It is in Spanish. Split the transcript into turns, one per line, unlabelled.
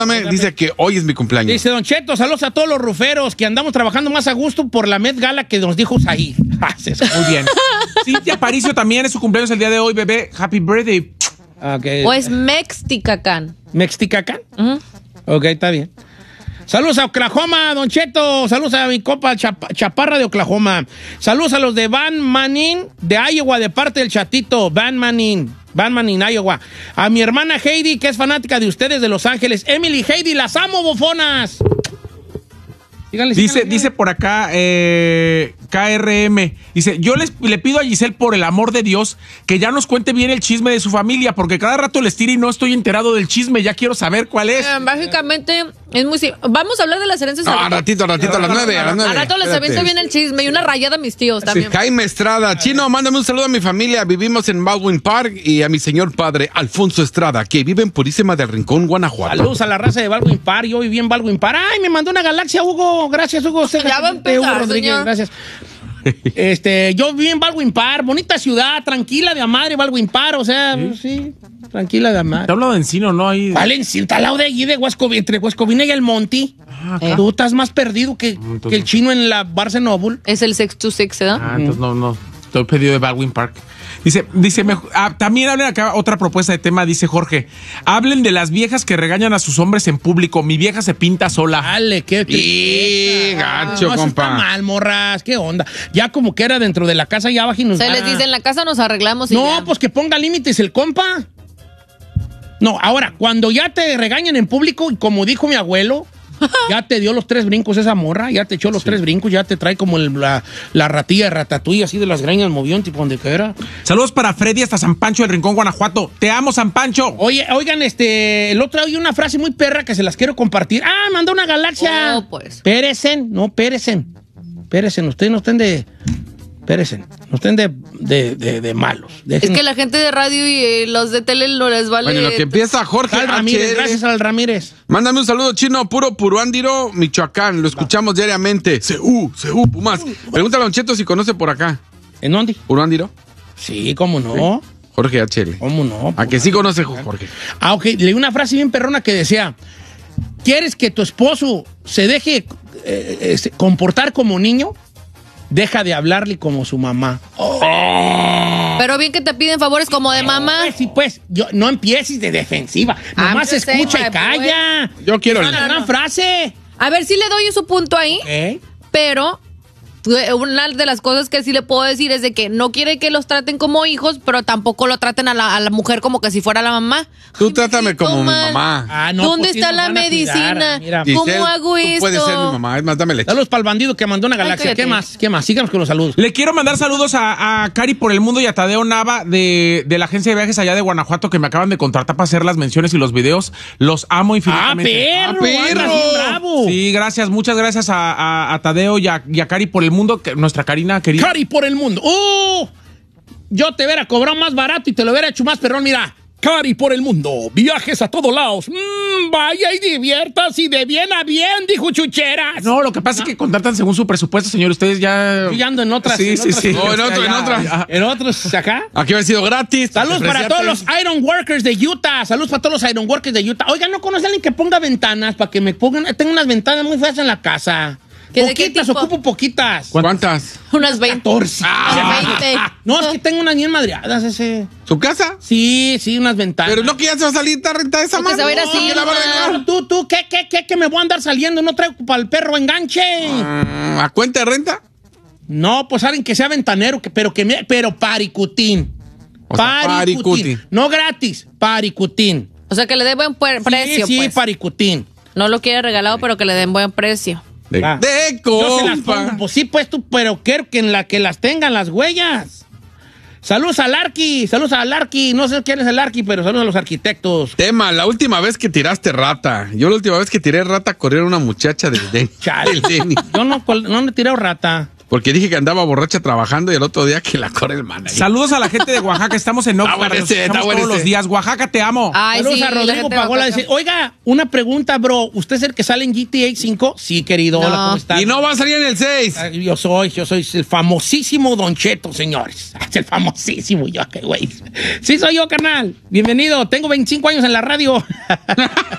Dice que hoy es mi cumpleaños.
Dice Don Cheto, saludos a todos los ruferos que andamos trabajando más a gusto por la Met Gala que nos dijo Zahir.
Muy bien. Cintia Aparicio también es su cumpleaños el día de hoy, bebé. Happy birthday.
Okay.
O es Mexticacán.
¿Mexticacán? Ok, está bien. Saludos a Oklahoma, Don Cheto. Saludos a mi copa Chaparra de Oklahoma. Saludos a los de Van Manin de Iowa, de parte del chatito. Van Manin, Iowa. A mi hermana Heidi, que es fanática de ustedes de Los Ángeles. Emily, Heidi, las amo, bofonas.
Dice por acá KRM, dice, yo le pido a Giselle por el amor de Dios que ya nos cuente bien el chisme de su familia, porque cada rato les tira y no estoy enterado del chisme, ya quiero saber cuál es.
Básicamente es muy simple. Vamos a hablar de las herencias.
A ratito, a las 9.
A rato les aviento bien el chisme y una rayada a mis tíos también.
Sí, Jaime Estrada, Chino, mándame un saludo a mi familia. Vivimos en Baldwin Park y a mi señor padre, Alfonso Estrada, que vive en Purísima del Rincón, Guanajuato.
Saludos a la raza de Baldwin Park. Yo viví en Baldwin Park. Ay, me mandó una galaxia, Hugo. Gracias, Hugo.
Ya va a empezar,
Hugo Rodríguez,
señor.
gracias. Yo viví en Baldwin Park, bonita ciudad, tranquila de a madre, Baldwin Park, o sea, sí, tranquila de a madre.
Te hablo de Encino, ¿no? Ahí...
¿Cuál Encino? Está al lado de allí, entre Huescovina y el Monte. Tú estás más perdido que el chino en la Barça Noble.
Es el 626, ¿verdad?
Entonces no. Estoy pedido de Baldwin Park. Dice, también hablen acá, otra propuesta de tema, dice Jorge. Hablen de las viejas que regañan a sus hombres en público. Mi vieja se pinta sola.
Dale, qué
triste. Gacho,
no, eso
compa.
está mal, morras. ¿Qué onda? Ya como que era dentro de la casa, ya abajo y nos
Se les dice, en la casa nos arreglamos y
no,
ya.
pues que ponga límites el compa. No, ahora, cuando ya te regañan en público, y como dijo mi abuelo, ya te dio los 3 brincos esa morra, ya te echó los 3 brincos, ya te trae como la ratilla de Ratatouille, así de las greñas movión, tipo donde quiera.
Saludos para Freddy hasta San Pancho del Rincón, Guanajuato. Te amo, San Pancho.
Oye, oigan, el otro día una frase muy perra que se las quiero compartir. Mandó una galaxia.
No, pues.
Pérecen, ustedes no estén de... Espérense, no estén de malos.
Es que la gente de radio y los de tele no les vale.
Bueno, lo que empieza Jorge
Al Ramírez, gracias al Ramírez.
Mándame un saludo, Chino, puro Puruándiro, Michoacán. Lo escuchamos diariamente. CU, Pumas. Pregúntale a Don Cheto si conoce por acá.
¿En dónde?
¿Puruándiro?
Sí, cómo no.
Jorge HL.
¿Cómo no?
¿A que sí conoce Jorge?
Ok. Leí una frase bien perrona que decía, ¿quieres que tu esposo se deje comportar como niño? Deja de hablarle como su mamá.
Pero bien que te piden favores como de mamá.
Pues, no empieces de defensiva. Nomás escucha y calla.
Yo quiero...
Es una gran frase.
A ver, sí le doy su punto ahí, pero una de las cosas que sí le puedo decir es de que no quiere que los traten como hijos, pero tampoco lo traten a la mujer como que si fuera la mamá.
Tú trátame como mi mamá.
¿Dónde
pues,
está la medicina?
Mira,
¿Cómo
Giselle,
hago esto?
Tú puedes ser mi mamá. Es más, dame leche.
Saludos para el bandido que mandó una galaxia. ¿Qué más? Sigamos con los saludos.
Le quiero mandar saludos a Cari por el mundo y a Tadeo Nava de la agencia de viajes allá de Guanajuato que me acaban de contratar para hacer las menciones y los videos. Los amo infinitamente.
¡Perro! ¡Bravo!
Sí, gracias. Muchas gracias a Tadeo y a Cari por el mundo, nuestra Karina querida.
Cari por el mundo. Yo te hubiera cobrado más barato y te lo hubiera hecho más perrón. Mira, Cari por el mundo. Viajes a todos lados. Vaya y diviértase y de bien a bien, dijo Chucheras.
No, lo que pasa es que contratan según su presupuesto, señor. Ustedes ya...
Yo ya ando en otras.
Sí.
No, en otras.
En otros acá.
Aquí ha sido gratis.
Saludos para todos los Iron Workers de Utah. Saludos para todos los Iron Workers de Utah. Oigan, ¿no conoce a alguien que ponga ventanas para que me pongan? Tengo unas ventanas muy feas en la casa. Poquitas, ocupo poquitas.
¿Cuántas?
Unas 20.
14.
20.
No, es que tengo unas bien madreadas ese.
¿Su casa?
Sí, unas ventanas.
Pero no que ya se va a salir renta esa
Porque
mano.
se va a ir así,
¿Quién la va a arreglar?
Tú, ¿qué me voy a andar saliendo? ¿No traigo para el perro enganche?
¿A cuenta de renta?
No, pues alguien que sea ventanero, pero paricutín.
O sea, paricutín.
No gratis, paricutín.
O sea, que le den buen precio,
Sí,
pues.
paricutín.
No lo quiere regalado, pero que le den buen precio.
De
Yo se las
compa.
pongo, pues sí, pues tú, pero quiero que las tengan las huellas. Saludos al Arqui, no sé quién es el Arqui, pero saludos a los arquitectos.
Tema, la última vez que tiraste rata. Yo la última vez que tiré rata corrieron una muchacha del Denny.
Yo no le tiré rata.
Porque dije que andaba borracha trabajando y el otro día que la corre el manager.
Saludos a la gente de Oaxaca. Estamos en Oaxaca. Todos los días. Oaxaca, te amo.
Ay,
saludos
sí,
a Rodrigo Pagola. Dice, oiga, una pregunta, bro. ¿Usted es el que sale en GTA 5? Sí, querido.
No.
Hola, ¿cómo estás?
Y no va a salir en el 6.
Yo soy el famosísimo Don Cheto, señores. Es el famosísimo yo, qué güey. Sí, soy yo, carnal. Bienvenido. Tengo 25 años en la radio.